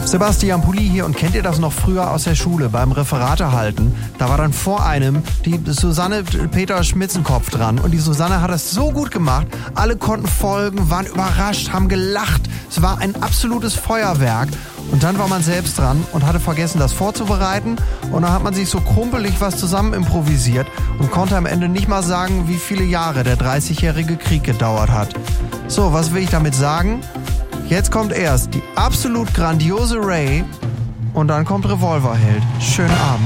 Sebastian Pulli hier und kennt ihr das noch früher aus der Schule beim Referate halten? Da war dann vor einem die Susanne Peter Schmitzenkopf dran und die Susanne hat das so gut gemacht. Alle konnten folgen, waren überrascht, haben gelacht. Es war ein absolutes Feuerwerk. Und dann war man selbst dran und hatte vergessen, das vorzubereiten. Und dann hat man sich so krumpelig was zusammen improvisiert und konnte am Ende nicht mal sagen, wie viele Jahre der 30-jährige Krieg gedauert hat. So, was will ich damit sagen? Jetzt kommt erst die absolut grandiose Ray und dann kommt Revolverheld. Schönen Abend.